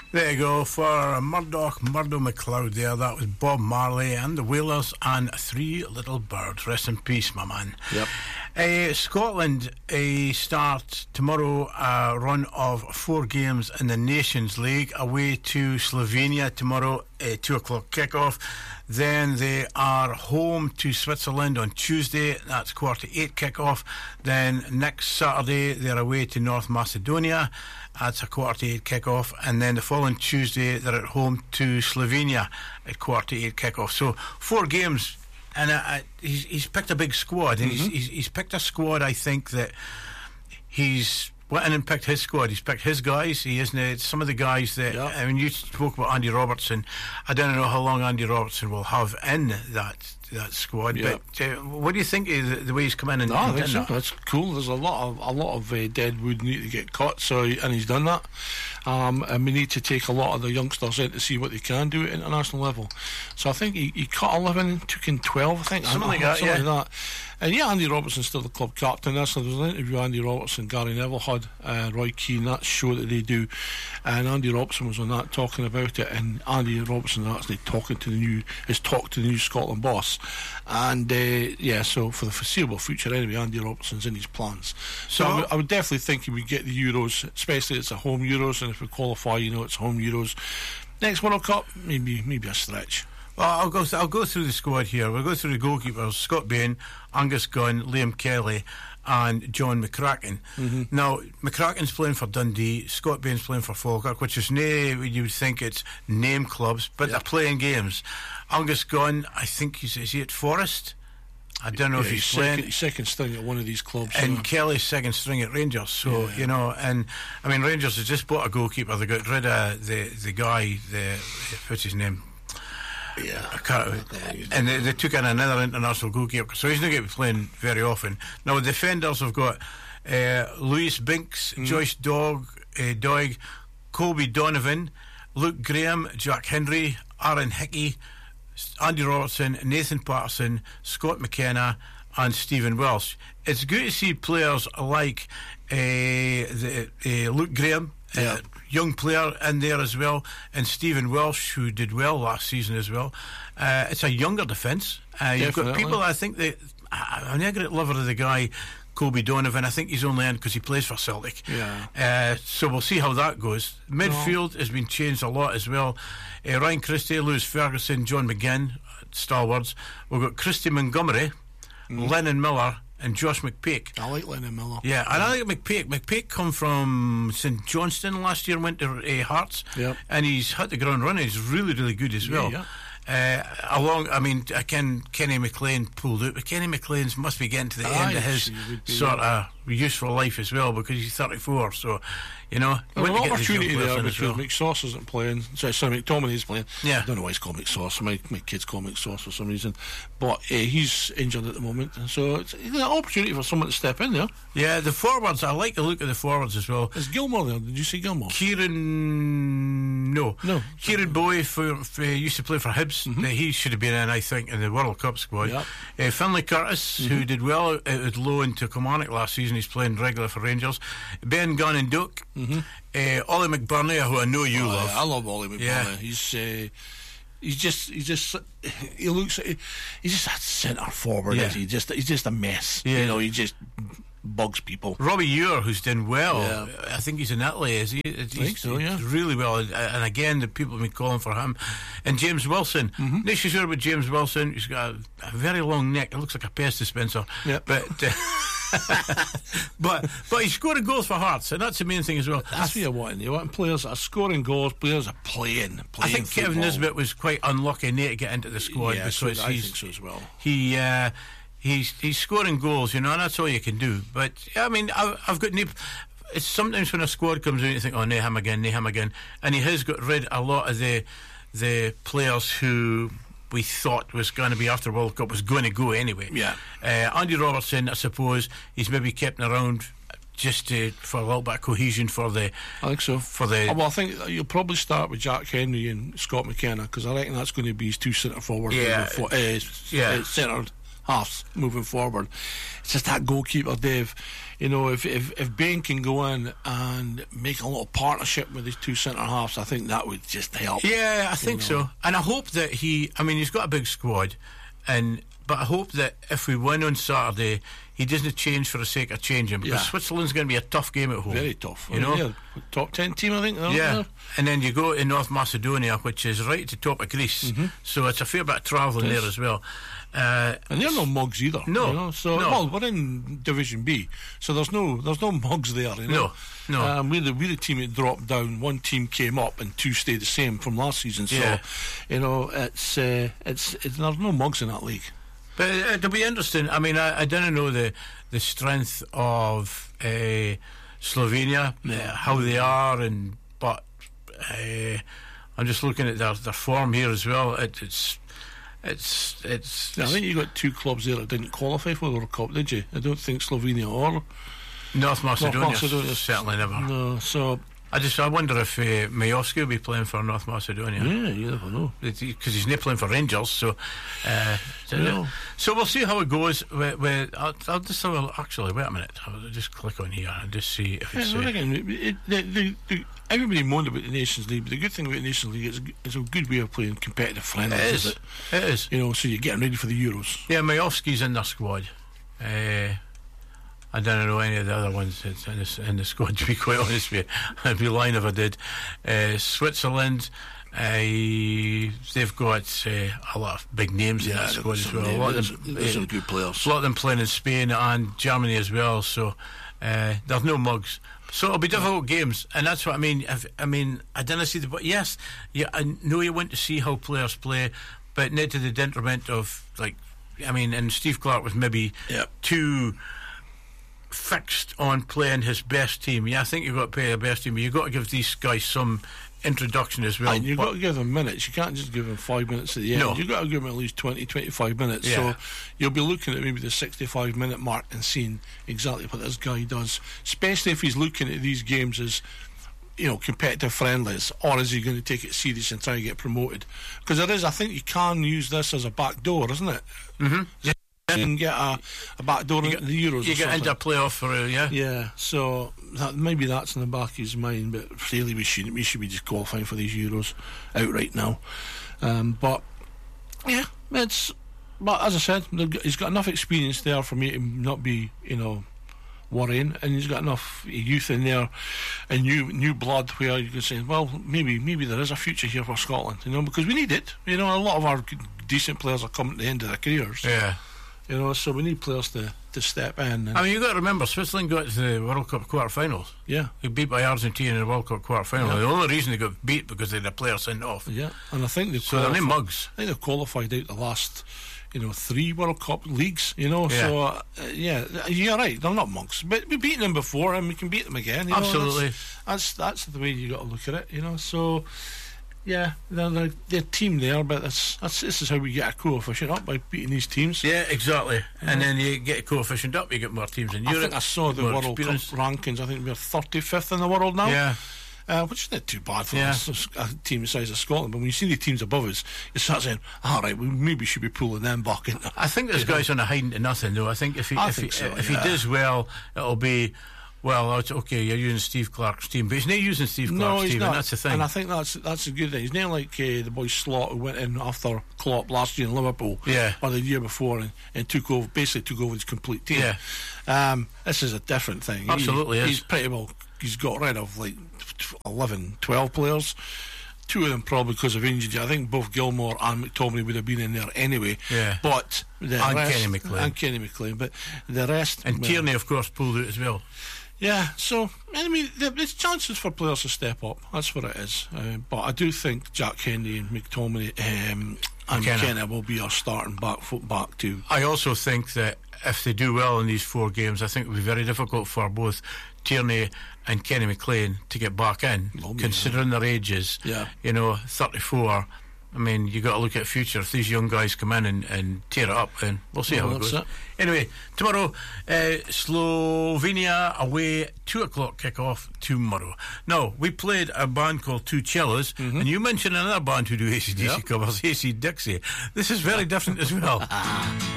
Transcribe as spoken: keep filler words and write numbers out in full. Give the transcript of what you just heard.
There you go, for Murdoch, Murdo McLeod there. That was Bob Marley and the Wailers and Three Little Birds. Rest in peace, my man. Yep. Uh, Scotland uh, start tomorrow a run of four games in the Nations League, away to Slovenia tomorrow, uh, two o'clock kickoff. Then they are home to Switzerland on Tuesday, that's quarter eight kickoff. Then next Saturday they're away to North Macedonia, that's a quarter eight kickoff. And then the following Tuesday they're at home to Slovenia at quarter eight kickoff. So four games. And uh, he's, he's picked a big squad, and mm-hmm. he's, he's he's picked a squad. I think that he's went in and picked his squad. He's picked his guys. He isn't uh, some of the guys that. Yeah. I mean, you spoke about Andy Robertson. I don't know how long Andy Robertson will have in that that squad. Yeah. But uh, what do you think of the, the way he's come in and, no, and I think done so. that? That's cool. There's a lot of a lot of uh, dead wood need to get cut. So and he's done that. Um, and we need to take a lot of the youngsters in to see what they can do at international level. So I think he, he cut eleven, took in twelve, I think. Something like that, something yeah. like that. And yeah, Andy Robertson's still the club captain. That's, there was an interview Andy Robertson, Gary Neville had, uh, Roy Keane, that show that they do. And Andy Robertson was on that talking about it. And Andy Robertson actually talking to the new, has talked to the new Scotland boss. And uh, yeah, so for the foreseeable future anyway, Andy Robertson's in his plans. So, so I, w- I would definitely think he would get the Euros, especially it's a home Euros, and if we qualify, you know, it's home Euros. Next World Cup, maybe maybe a stretch. Well, I'll go. I'll go through the squad here. We'll go through the goalkeepers: Scott Bain, Angus Gunn, Liam Kelly, and John McCracken. Mm-hmm. Now, McCracken's playing for Dundee. Scott Bain's playing for Falkirk, which is nay. You would think it's name clubs, but yep. they're playing games. Angus Gunn, I think he's is he at Forest? I don't know yeah, if he's, he's playing second, second string at one of these clubs, and so. Kelly's second string at Rangers. So yeah. you know, and I mean, Rangers has just bought a goalkeeper. They got rid of the the guy. The what's his name? Yeah, I can't, and they, they took in another international goalkeeper, so he's not going to be playing very often. Now, defenders have got uh, Louis Binks, mm. Joyce Dog, uh, Doig, Colby Donovan, Luke Graham, Jack Hendry, Aaron Hickey, Andy Robertson, Nathan Patterson, Scott McKenna, and Stephen Welsh. It's good to see players like uh, the, uh, Luke Graham, uh, yeah. young player in there as well, and Stephen Welsh, who did well last season as well. Uh, it's a younger defence. Uh, you've got people, I think, that I'm a great lover of the guy Colby Donovan. I think he's only in because he plays for Celtic. Yeah. Uh, so we'll see how that goes. Midfield no. has been changed a lot as well. Uh, Ryan Christie, Lewis Ferguson, John McGinn, stalwarts. We've got Christy Montgomery, mm. Lennon Miller, and Josh McPake. I like Lennon Miller. Yeah, and I like McPake. McPake come from St Johnstone last year, went to uh, Hearts, yep. and he's hit the ground running. He's really, really good as well. Yeah, yeah. Uh, along, I mean, I can Kenny McLean pulled out, but Kenny McLean's must be getting to the Aye, end of his be, sort yeah. of useful life as well, because he's thirty-four. So, you know, there's an opportunity there because well. McSauce isn't playing. Sorry, sorry McTominay's playing. Yeah, I don't know why he's called McSauce. My my kids call McSauce for some reason, but uh, he's injured at the moment, so it's an opportunity for someone to step in there. Yeah, the forwards. I like the look of the forwards as well. Is Gilmore there? Did you see Gilmore? Kieran, no, no. Kieran Bowie for, for, used to play for Hibs. Mm-hmm. Uh, he should have been in, I think, in the World Cup squad. Yep. Uh, Finlay Curtis, mm-hmm. who did well out at loan to Kilmarnock last season, he's playing regular for Rangers. Ben Gunn and Duke. Mm-hmm. Uh, Ollie McBurney, who I know you oh, love. Yeah, I love Ollie McBurney. Yeah. He's uh, he's just he's just he looks he's just a centre forward. Yeah. He just he's just a mess. Yeah. You know, he just bugs people. Robbie Ewer, who's done well. Yeah. I think he's in Italy. Is he? He's, I think so. Yeah, really well. And again, the people have been calling for him. And James Wilson. Mm-hmm. Not sure about James Wilson. He's got a, a very long neck. It looks like a pest dispenser. Yeah, but. Uh, but but he's scoring goals for Hearts, and that's the main thing as well. That's what you're wanting. You're wanting players that are scoring goals, players that are playing. playing I think football. Kevin Nisbet was quite unlucky to get into the squad yeah, because so I he's think so as well. He uh, he's he's scoring goals, you know, and that's all you can do. But I mean, I've, I've got. Nip- it's sometimes when a squad comes in, you think, oh, nay him again, nay him again, and he has got rid a lot of the the players who we thought was going to be after World Cup was going to go anyway. Yeah. Uh, Andy Robertson, I suppose, he's maybe kept him around just to, for a little bit of cohesion for the. I think so. For the. Oh, well, I think you'll probably start with Jack Henry and Scott McKenna because I reckon that's going to be his two centre forward. Yeah. For, uh, yeah. Uh, centre halves moving forward. It's just that goalkeeper, Dave. You know, if if, if Bain can go in and make a little partnership with his two centre halves, I think that would just help. Yeah, I think you know. so. And I hope that he, I mean, he's got a big squad, and but I hope that if we win on Saturday, he doesn't change for the sake of changing, because yeah. Switzerland's going to be a tough game at home. Very tough. You know? Yeah, top ten team, I think. Yeah. There. And then you go to North Macedonia, which is right at the top of Greece. Mm-hmm. So it's a fair bit of travelling there as well. Uh, and they're no mugs either. No, you know? So no. well, we're in Division B, so there's no there's no mugs there. You know? No, no. Um, we're the we're the team that dropped down. One team came up, and two stayed the same from last season. So, yeah. you know, it's, uh, it's it's there's no mugs in that league. But it'll be interesting. I mean, I, I didn't know the the strength of uh, Slovenia, uh, how they are, and but uh, I'm just looking at their their form here as well. It, it's. It's, it's, yeah, it's I think you got two clubs there that didn't qualify for the World Cup, did you? I don't think Slovenia or North Macedonia, North Macedonia certainly never. No, so I just I wonder if uh, Majowski will be playing for North Macedonia. Yeah, you never know, because he's not playing for Rangers. So, uh, no. so we'll see how it goes. With, with, I'll, I'll just have a, actually wait a minute. I'll just click on here and just see if it's. Yeah, uh, again, it, the, the, the, everybody moaned about the Nations League, but the good thing about the Nations League is it's a good way of playing competitive friendlies. It is. It? it is. You know, so you're getting ready for the Euros. Yeah, Majowski's in their squad. Uh, I don't know any of the other ones in the, in the squad, to be quite honest with you. I'd be lying if I did. Uh, Switzerland, uh, they've got uh, a lot of big names yeah, in that squad as well. A lot of them, there's some good players. A lot of them playing in Spain and Germany as well. So uh, there's no mugs. So it'll be difficult yeah. games, and that's what I mean. If, I mean, I didn't see the. But yes, yeah, I know you want to see how players play, but not to the detriment of, like, I mean, and Steve Clarke was maybe yep. too fixed on playing his best team. Yeah, I think you've got to play the best team, but you've got to give these guys some introduction as well. And you've got to give them minutes. You can't just give them five minutes at the end. No. You've got to give them at least twenty, twenty-five minutes. Yeah. So you'll be looking at maybe the sixty-five minute mark and seeing exactly what this guy does, especially if he's looking at these games as, you know, competitive friendlies, or is he going to take it serious and try and get promoted? Because there is, I think you can use this as a back door, isn't it? Mm-hmm. Yeah. You can get a, a back door into the Euros. You get into a playoff for a, yeah. Yeah, so that, maybe that's in the back of his mind, but really we shouldn't. We should be just qualifying for these Euros outright now. Um, but, yeah, it's. But as I said, he's got enough experience there for me to not be, you know, worrying, and he's got enough youth in there and new new blood where you can say, well, maybe maybe there is a future here for Scotland, you know, because we need it. You know, a lot of our decent players are coming to the end of their careers. Yeah. You know, so we need players to, to step in. And I mean, you've got to remember, Switzerland got to the World Cup quarter-finals. Yeah. They beat by Argentina in the World Cup quarter-final. Yeah. The only reason they got beat because they had a player sent off. Yeah, and I think they've so they're no mugs. I think they've qualified out the last, you know, three World Cup leagues, you know. Yeah. So, uh, yeah, you're right, they're not mugs. But we've beaten them before, and we can beat them again. You Absolutely. Know? That's, that's, that's the way you got to look at it, you know. So, yeah, they're, they're, they're team there, but that's, that's this is how we get a coefficient up, by beating these teams. Yeah, exactly. Yeah. And then you get a coefficient up, you get more teams in I Europe. think I saw the World experience. Cup rankings. I think we're thirty-fifth in the world now. Yeah. Uh, which is not too bad for yeah. us, a team the size of Scotland. But when you see the teams above us, you start saying, all right, we maybe should be pulling them back in. I think this guy's on a hiding to nothing, though. I think if he, I if, think he, so, if yeah. he does well, it'll be, well, it's okay, you're using Steve Clarke's team, but he's not using Steve Clarke's no, he's team, not. and that's the thing. And I think that's that's a good thing. He's not like uh, the boy Slot who went in after Klopp last year in Liverpool, yeah. or the year before, and, and took over, basically took over his complete team. Yeah. Um, this is a different thing. Absolutely he, is. He's pretty well, he's got rid of like eleven, twelve players. Two of them probably because of injury. I think both Gilmore and McTominay would have been in there anyway. Yeah. But the and rest, Kenny McLean. And Kenny McLean. But the rest. And well, Tierney, of course, pulled out as well. Yeah, so, I mean, there's chances for players to step up. That's what it is. Uh, but I do think Jack Kennedy and McTominay um, and McKenna. McKenna will be our starting back foot back too. I also think that if they do well in these four games, I think it will be very difficult for both Tierney and Kenny McLean to get back in, Lovely, considering yeah. their ages. Yeah. You know, thirty-four. I mean, you got to look at the future. If these young guys come in and, and tear it up, then we'll see well, how it goes. It. Anyway, tomorrow, uh, Slovenia away, two o'clock kick-off tomorrow. Now, we played a band called Two Cellos, mm-hmm. and you mentioned another band who do A C D C yep. covers, A C Dixie. This is very different as well.